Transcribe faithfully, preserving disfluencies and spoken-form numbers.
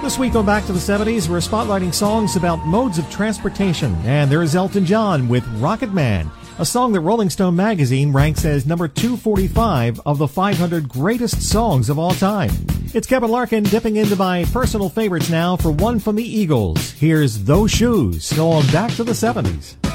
This week on Back to the seventies, we're spotlighting songs about modes of transportation. And there's Elton John with Rocket Man, a song that Rolling Stone magazine ranks as number two forty-five of the five hundred greatest songs of all time. It's Kevin Larkin dipping into my personal favorites now for one from the Eagles. Here's Those Shoes on Back to the seventies.